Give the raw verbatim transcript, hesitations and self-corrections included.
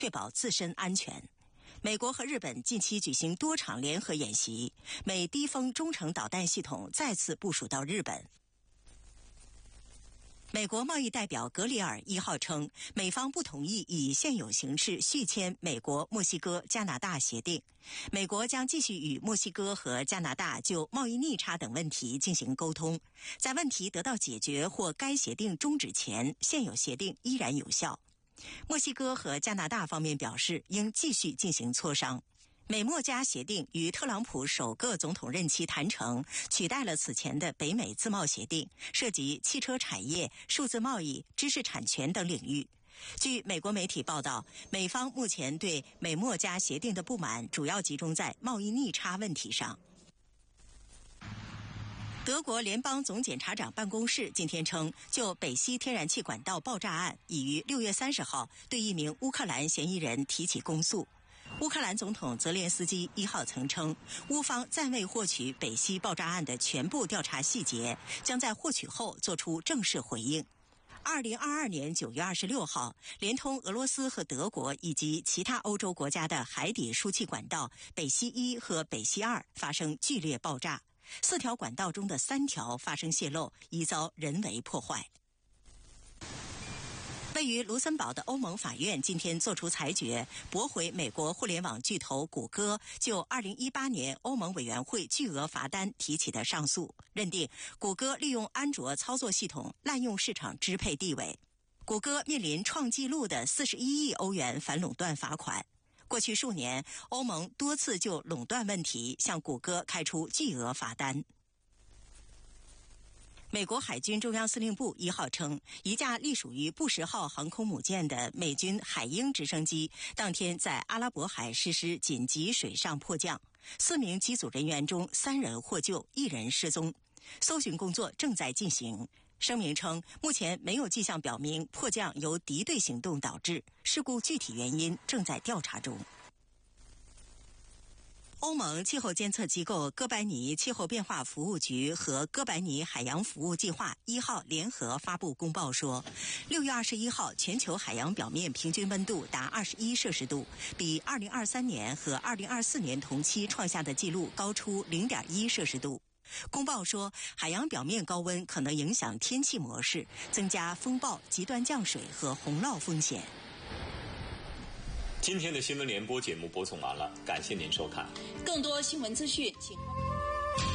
确保自身安全。美国和日本近期举行多场联合演习，美低风中程导弹系统再次部署到日本。美国贸易代表格里尔一号称，美方不同意以现有形式续签美国、墨西哥、加拿大协定。美国将继续与墨西哥和加拿大就贸易逆差等问题进行沟通，在问题得到解决或该协定终止前，现有协定依然有效。墨西哥和加拿大方面表示应继续进行磋商。美墨加协定于特朗普首个总统任期谈成，取代了此前的北美自贸协定，涉及汽车产业、数字贸易、知识产权等领域。据美国媒体报道，美方目前对美墨加协定的不满主要集中在贸易逆差问题上。德国联邦总检察长办公室今天称，就北溪天然气管道爆炸案，已于六月三十号对一名乌克兰嫌疑人提起公诉。乌克兰总统泽连斯基一号曾称，乌方暂未获取北溪爆炸案的全部调查细节，将在获取后作出正式回应。二零二二年九月二十六号，连通俄罗斯和德国以及其他欧洲国家的海底输气管道北溪一和北溪二发生剧烈爆炸，四条管道中的三条发生泄漏，已遭人为破坏。位于卢森堡的欧盟法院今天作出裁决，驳回美国互联网巨头谷歌就二零一八年欧盟委员会巨额罚单提起的上诉，认定谷歌利用安卓操作系统滥用市场支配地位。谷歌面临创纪录的四十一亿欧元反垄断罚款。过去数年，欧盟多次就垄断问题向谷歌开出巨额罚单。美国海军中央司令部一号称，一架隶属于布什号航空母舰的美军海鹰直升机当天在阿拉伯海实施紧急水上迫降，四名机组人员中三人获救，一人失踪，搜寻工作正在进行。声明称，目前没有迹象表明迫降由敌对行动导致，事故具体原因正在调查中。欧盟气候监测机构哥白尼气候变化服务局和哥白尼海洋服务计划一号联合发布公报说，六月二十一号全球海洋表面平均温度达二十一摄氏度，比二零二三年和二零二四年同期创下的纪录高出 零点一摄氏度。公报说，海洋表面高温可能影响天气模式，增加风暴、极端降水和洪涝风险。 今天的新闻联播节目播送完了，感谢您收看。 更多新闻资讯，请。